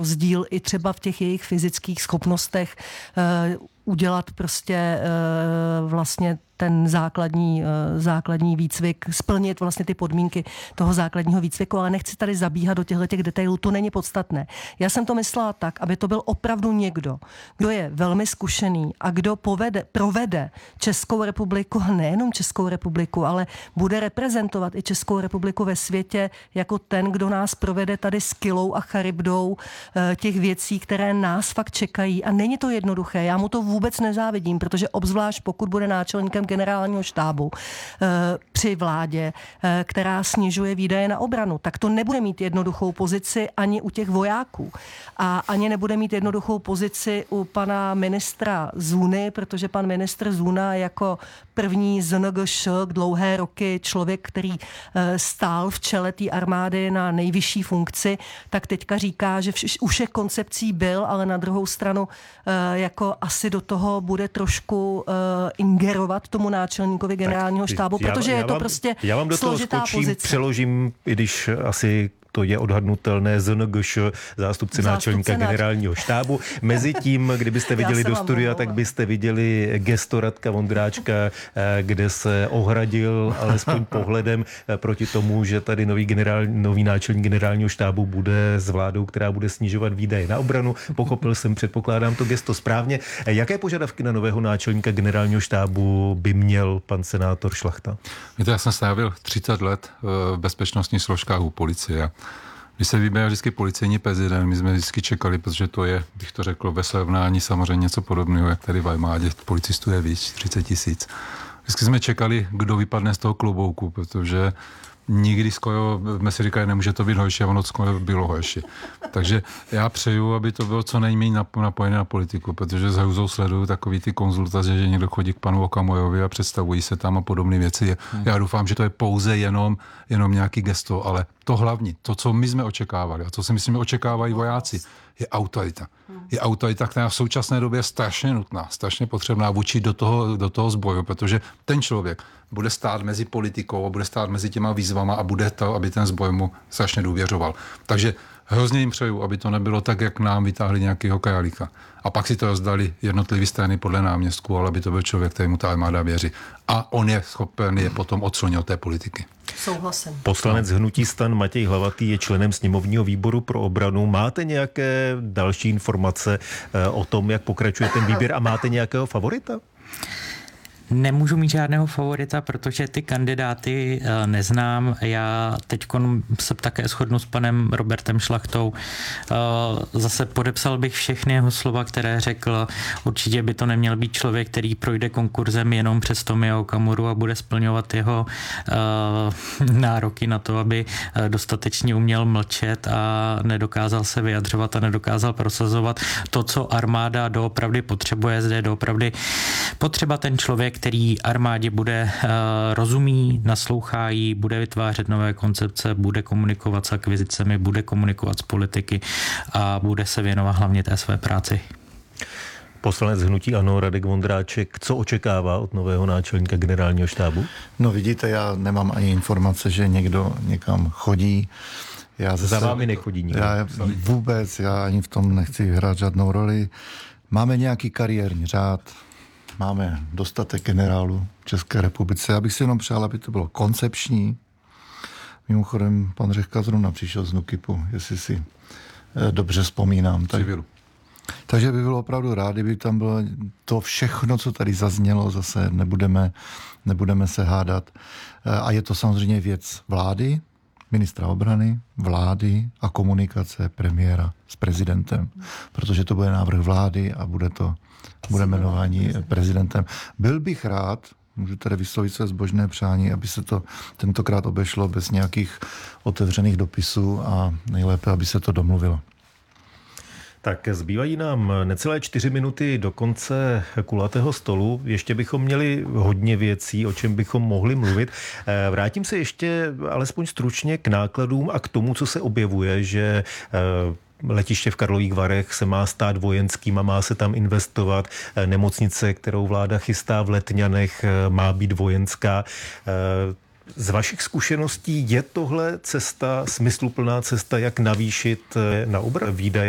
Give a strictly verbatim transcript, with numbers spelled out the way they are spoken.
rozdíl i třeba v těch jejich fyzických schopnostech udělat prostě vlastně ten základní, základní výcvik, splnit vlastně ty podmínky toho základního výcviku, ale nechci tady zabíhat do těchto těch detailů, to není podstatné. Já jsem to myslela tak, aby to byl opravdu někdo, kdo je velmi zkušený a kdo povede, provede Českou republiku, nejenom Českou republiku, ale bude reprezentovat i Českou republiku ve světě jako ten, kdo nás provede tady s kilou a charybdou těch věcí, které nás fakt čekají. A není to jednoduché, já mu to vůbec nezávidím, protože obzvlášť pokud bude náčelníkem generálního štábu e, při vládě, e, která snižuje výdaje na obranu, tak to nebude mít jednoduchou pozici ani u těch vojáků. A ani nebude mít jednoduchou pozici u pana ministra Zůny, protože pan ministr Zůna jako první Z N G Š dlouhé roky člověk, který e, stál v čele té armády na nejvyšší funkci, tak teďka říká, že vš- u všech koncepcí byl, ale na druhou stranu e, jako asi do toho bude trošku e, ingerovat tomu náčelníkovi generálního štábu, já, protože já je to vám, prostě já vám do toho složitá skočím, pozice. Přeložím, i když asi to je odhadnutelné, Z N G Š, zástupce náčelníka generálního štábu. Mezitím, kdybyste viděli do studia, tak byste viděli gesto Radka Vondráčka, kde se ohradil alespoň pohledem proti tomu, že tady nový, generál, nový náčelník generálního štábu bude s vládou, která bude snižovat výdaje na obranu. Pochopil jsem, předpokládám to gesto správně. Jaké požadavky na nového náčelníka generálního štábu by měl pan senátor Šlachta? Víte, já jsem strávil třicet let v bezpečnostních složkách u policie. Když se vybírá vždycky policejní prezident, my jsme vždycky čekali, protože to je, bych to řekl, ve srovnání samozřejmě něco podobného, jak tady v armádě, policistů je víc, třicet tisíc. Vždycky jsme čekali, kdo vypadne z toho klobouku, protože nikdy skoro, jsme si říkali, nemůže to být horší, a ono skoro bylo horší. Takže já přeju, aby to bylo co nejméně napojené na politiku, protože s hrůzou sleduju takový ty konzultace, že někdo chodí k panu Okamurovi a představují se tam a podobné věci. Hmm. Já doufám, že to je pouze jenom, jenom nějaký gesto, ale to hlavní, to, co my jsme očekávali a co si myslím, očekávají vojáci, je autorita. Je autorita, která v současné době je strašně nutná, strašně potřebná vůči do toho, do toho sboru, protože ten člověk bude stát mezi politikou a bude stát mezi těma výzvama a bude to, aby ten sbor mu strašně důvěřoval. Takže hrozně jim přeju, aby to nebylo tak, jak nám vytáhli nějakého králíka. A pak si to rozdali jednotlivý strany podle náměstků, ale aby to byl člověk, který mu ta armáda věří. A on je schopen je potom odslonit od té politiky. Souhlasím. Poslanec hnutí STAN Matěj Hlavatý je členem sněmovního výboru pro obranu. Máte nějaké další informace o tom, jak pokračuje ten výběr a máte nějakého favorita? Nemůžu mít žádného favorita, protože ty kandidáty uh, neznám. Já teď se také shodnu s panem Robertem Šlachtou. Uh, zase podepsal bych všechny jeho slova, které řekl. Určitě by to neměl být člověk, který projde konkurzem jenom přes Tomia Okamuru a bude splňovat jeho uh, nároky na to, aby uh, dostatečně uměl mlčet a nedokázal se vyjadřovat a nedokázal prosazovat to, co armáda doopravdy potřebuje. Zde je doopravdy potřeba ten člověk, který armádě bude uh, rozumí, naslouchá jí, bude vytvářet nové koncepce, bude komunikovat s akvizicemi, bude komunikovat s politiky a bude se věnovat hlavně té své práci. Poslanec hnutí ANO Radek Vondráček, co očekává od nového náčelníka generálního štábu? No vidíte, já nemám ani informace, že někdo někam chodí. Já zase, Za vámi nechodí nikdo. Já vůbec, já ani v tom nechci hrát žádnou roli. Máme nějaký kariérní řád, máme dostatek generálů v České republice. Já bych si jenom přál, aby to bylo koncepční. Mimochodem, pan Řehka zrovna přišel z NÚKIPu, jestli si eh, dobře vzpomínám. Tak, takže by bylo opravdu rád, kdyby tam bylo to všechno, co tady zaznělo, zase nebudeme, nebudeme se hádat. Eh, a je to samozřejmě věc vlády, ministra obrany, vlády a komunikace premiéra s prezidentem, protože to bude návrh vlády a bude to bude jmenování prezidentem. Byl bych rád, můžu tady vyslovit své zbožné přání, aby se to tentokrát obešlo bez nějakých otevřených dopisů a nejlépe, aby se to domluvilo. Tak zbývají nám necelé čtyři minuty do konce kulatého stolu. Ještě bychom měli hodně věcí, o čem bychom mohli mluvit. Vrátím se ještě alespoň stručně k nákladům a k tomu, co se objevuje, že letiště v Karlových Varech se má stát vojenským a má se tam investovat. Nemocnice, kterou vláda chystá v Letňanech, má být vojenská. Z vašich zkušeností je tohle cesta, smysluplná cesta, jak navýšit na obranu výdaje